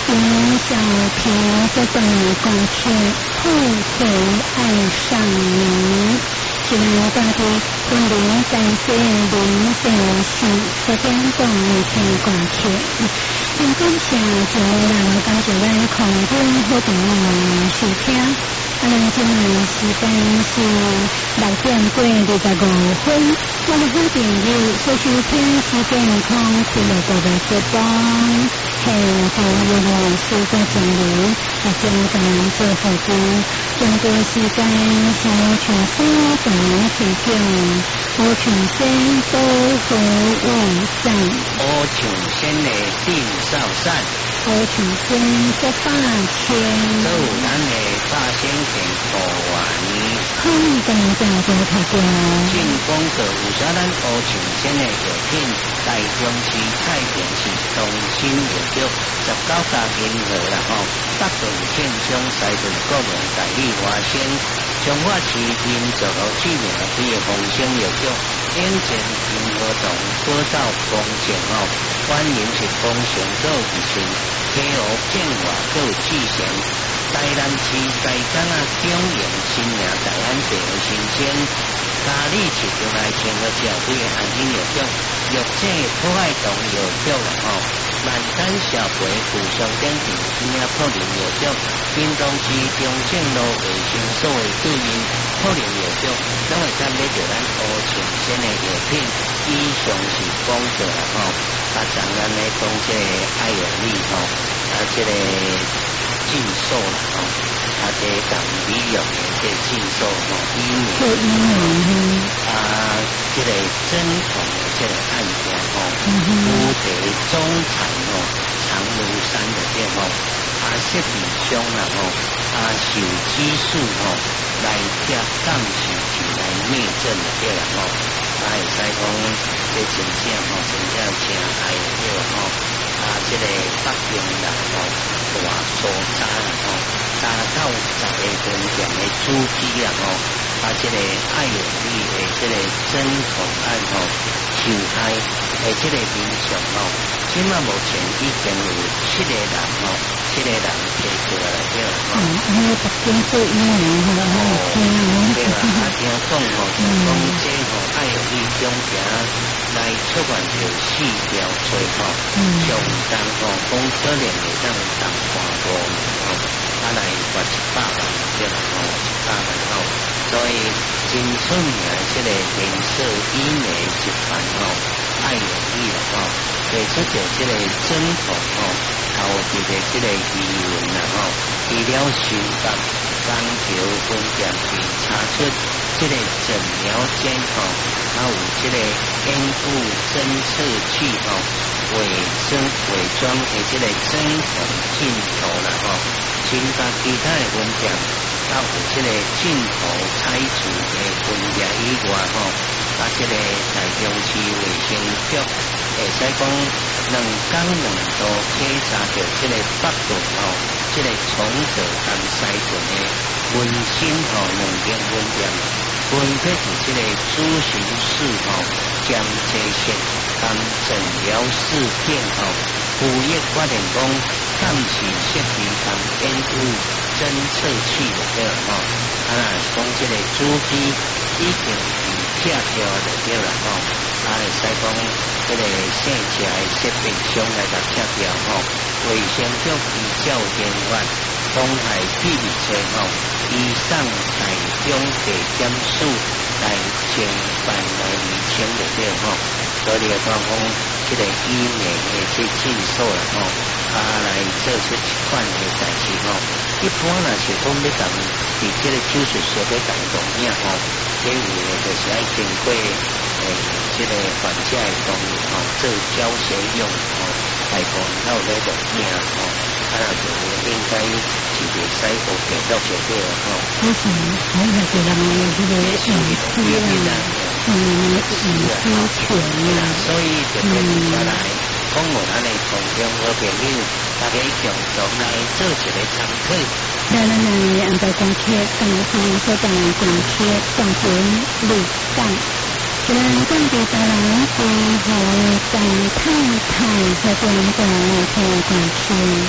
因小平这段光缺后悔爱上你，虽然到底婚礼在这临在是这边动的天光缺，因感谢就让感谢咱空中好朋友收听。咱今日时间是6点过25分，我的好朋友所收听是健康快乐的节目，系由世界精灵来将咱做好的。中国时间是全新的提供，我全新都和我在， 我全新的定少山， 我全新的8千， 周咱的8仙田过完， 空中叫做太阳， 进攻者有啥咱我全新的药品，台中市太平市中心药局19家银河啦吼，北屯建商西屯各用代理华先，彰化市民做好知名的丰兴药局，引进银河洞果道风景吼，欢迎是丰盛做以前溪湖建华做之前。台南市西港中营新营大安地的新鲜，咖喱市就来前个社会安心药局，药剂破坏动药局啦吼，万丹社会附上点店新加坡林药局，屏东市中正路卫生所的对面破林药局，拢会参买着咱乌青鲜的药品，以上是讲着啦吼，将咱的讲这爱药力吼，这个禁售啦吼，这讲美容的这禁售吼，医美这个针筒的这个案件吼，乌地中产吼，长芦山的这吼，设备商啦吼，受激素吼来贴降血脂来灭症的对啦吼，会使讲这真正吼，真正正爱的对啦吼，这个北京啦吼，大苏渣啦吼，大到10个分店的主机啦吼。这个爱有力的这个针筒案吼，受害的这个民众吼，即马目前已经有7个人吼，7个人提过来对啦吼。 北京做医院吼， 对啦，听讲吼，就讲这吼爱有力中间来出版着4条罪吼，上当吼讲可能会当当3个月吼，来罚100万对啦吼，100万吼。所以真出名这个连锁医美集团吼，爱有力啦吼，提出着这个针筒吼，头一个这个疑问啦吼，除了新北钢桥分店去查出这个诊疗间吼，还有这个烟雾侦测器吼，伪装的这个针筒镜头啦吼，新北其他的分店。有这个镜头拆除的分别以外吼，这个台中市卫生局会使讲2天2度稽查着这个北屯吼，这个崇德和西屯的温馨吼2间分店，分别是这个咨询室吼、监测室和诊疗室等吼，有业发现讲暂时设备和烟雾侦测器就对了吼，讲这个主机已经拆掉就对了吼，会使讲这个卸车的设备上来甲拆掉吼，卫生局依照电话公害秘密册吼，以上台中地检署来侦办来厘清就对了吼，所以讲这个医美的这禁售了吼，来做出一款的代志吼。一般若是讲要讲伫这个手术室要讲动影吼，这有的就是爱经过这个患者的同意吼，做教学用吼，来讲到那种影吼，就应该是袂使有电脑就对了吼。 为什么还有这个这个隐私啊？隐私权啊？ 所以就跟下来。讲我咱的同乡和朋友，大家共同来做一个参考。 咱按照公车，刚才所讲的公车上前路上，虽然讲地大人是和在太太和广东的公车。